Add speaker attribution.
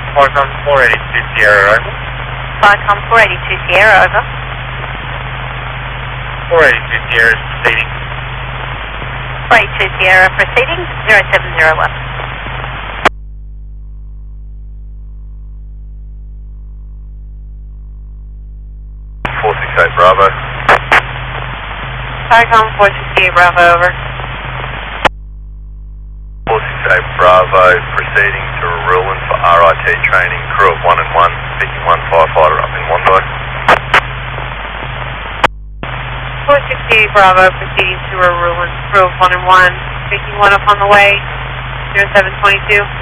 Speaker 1: Falcon 482 Sierra, over.
Speaker 2: Falcon 482 Sierra, over.
Speaker 1: 482 Sierra is proceeding.
Speaker 2: 482 Sierra proceeding, 0701.
Speaker 1: Bravo.
Speaker 2: Falcon 468 Bravo, over.
Speaker 1: 468 Bravo, proceeding to Ruland for RIT training, crew of 1 and 1, speaking 1 firefighter up in Wando.
Speaker 2: 468 Bravo, proceeding to Ruland, crew of 1 and 1, speaking 1 up on the way, 0722.